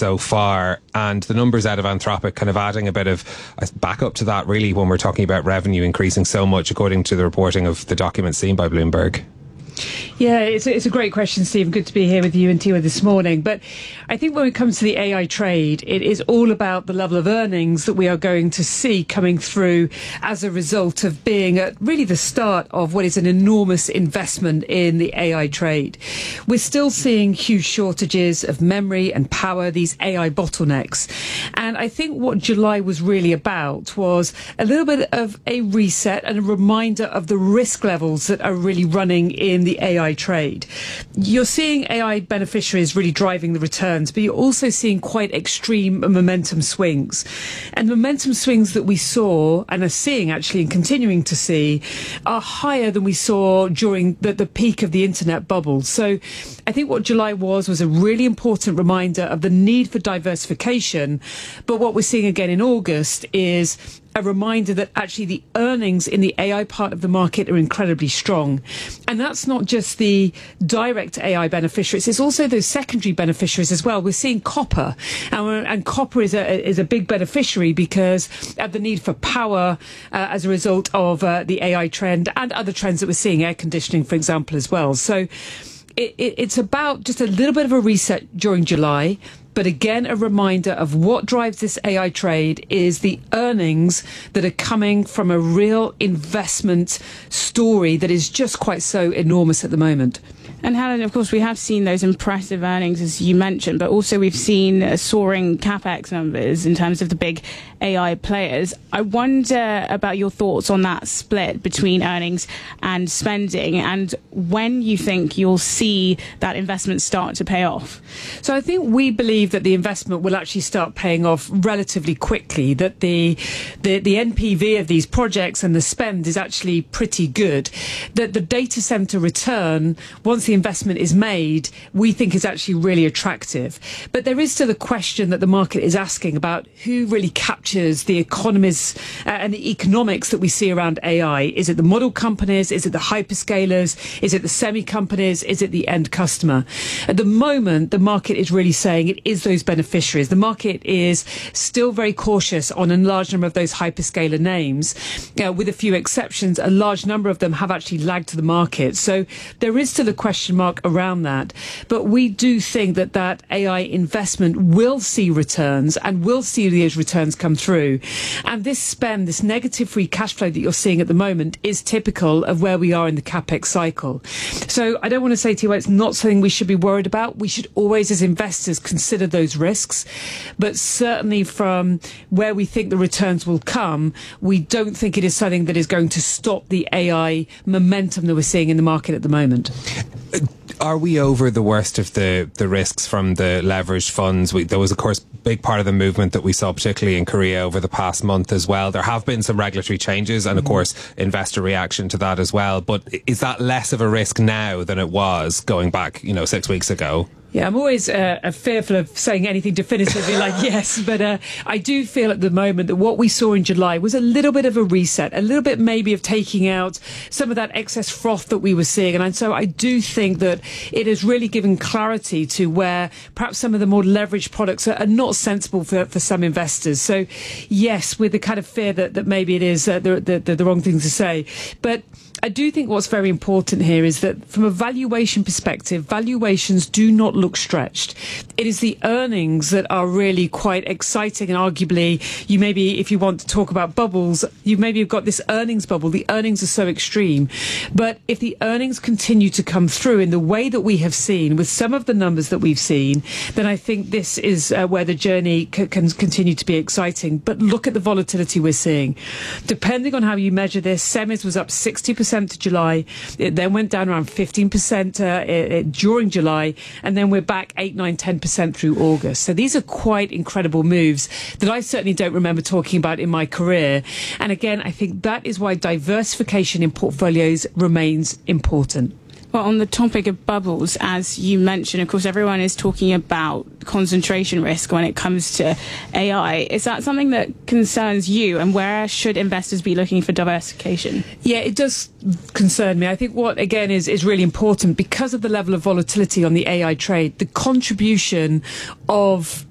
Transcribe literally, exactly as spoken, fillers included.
so far, and the numbers out of Anthropic kind of adding a bit of back up to that, really, when we're talking about revenue increasing so much, according to the reporting of the documents seen by Bloomberg. Yeah, it's a, it's a great question, Stephen. Good to be here with you and Tiwa this morning. But I think when it comes to the A I trade, it is all about the level of earnings that we are going to see coming through as a result of being at really the start of what is an enormous investment in the A I trade. We're still seeing huge shortages of memory and power, these A I bottlenecks. And I think what July was really about was a little bit of a reset and a reminder of the risk levels that are really running in the A I trade. You're seeing A I beneficiaries really driving the returns, but you're also seeing quite extreme momentum swings. And the momentum swings that we saw and are seeing actually and continuing to see are higher than we saw during the, the peak of the internet bubble. So I think what July was was a really important reminder of the need for diversification. But what we're seeing again in August is a reminder that actually the earnings in the A I part of the market are incredibly strong. And that's not just the direct A I beneficiaries, it's also those secondary beneficiaries as well. We're seeing copper, and, we're, and copper is a, is a big beneficiary because of the need for power uh, as a result of uh, the A I trend and other trends that we're seeing, air conditioning, for example, as well. So it, it, it's about just a little bit of a reset during July. But again, a reminder of what drives this A I trade is the earnings that are coming from a real investment story that is just quite so enormous at the moment. And Helen, of course, we have seen those impressive earnings, as you mentioned, but also we've seen uh, soaring CapEx numbers in terms of the big A I players. I wonder about your thoughts on that split between earnings and spending, and when you think you'll see that investment start to pay off. So I think we believe that the investment will actually start paying off relatively quickly, that the, the, the N P V of these projects and the spend is actually pretty good, that the data center return, once the investment is made, we think is actually really attractive. But there is still a question that the market is asking about who really captures the economies uh, and the economics that we see around A I. Is it the model companies? Is it the hyperscalers? Is it the semi companies? Is it the end customer? At the moment, the market is really saying it is those beneficiaries. The market is still very cautious on a large number of those hyperscaler names. Uh, with a few exceptions, a large number of them have actually lagged to the market. So there is still a question mark around that. But we do think that that A I investment will see returns and will see those returns come through. And this spend, this negative free cash flow that you're seeing at the moment is typical of where we are in the CapEx cycle. So I don't want to say to you it's not something we should be worried about. We should always, as investors, consider those risks. But certainly from where we think the returns will come, we don't think it is something that is going to stop the A I momentum that we're seeing in the market at the moment. Are we over the worst of the, the risks from the leveraged funds? We, there was, of course, a big part of the movement that we saw, particularly in Korea over the past month as well. There have been some regulatory changes and, of course, investor reaction to that as well. But is that less of a risk now than it was going back, you know, six weeks ago? Yeah, I'm always uh, fearful of saying anything definitively like yes, but uh, I do feel at the moment that what we saw in July was a little bit of a reset, a little bit maybe of taking out some of that excess froth that we were seeing. And so I do think that it has really given clarity to where perhaps some of the more leveraged products are, are not sensible for, for some investors. So yes, with the kind of fear that, that maybe it is uh, the, the, the wrong thing to say. But I do think what's very important here is that from a valuation perspective, valuations do not look stretched. It is the earnings that are really quite exciting, and arguably you maybe, if you want to talk about bubbles, you maybe have got this earnings bubble. The earnings are so extreme. But if the earnings continue to come through in the way that we have seen with some of the numbers that we've seen, then I think this is uh, where the journey c- can continue to be exciting. But look at the volatility we're seeing. Depending on how you measure this, semis was up sixty percent to July. It then went down around fifteen percent uh, it, during July, and then we're back eight, nine, ten percent through August. So these are quite incredible moves that I certainly don't remember talking about in my career. And again, I think that is why diversification in portfolios remains important. Well, on the topic of bubbles, as you mentioned, of course, everyone is talking about concentration risk when it comes to A I. Is that something that concerns you, and where should investors be looking for diversification? Yeah, it does concern me. I think what, again, is, is really important because of the level of volatility on the A I trade, the contribution of